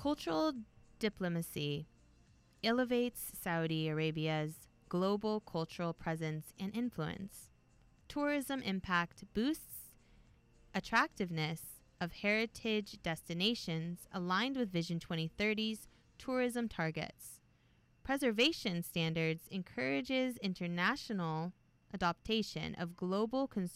Cultural diplomacy elevates Saudi Arabia's global cultural presence and influence. Tourism impact boosts attractiveness of heritage destinations aligned with Vision 2030's tourism targets. Preservation standards encourages international adoption of global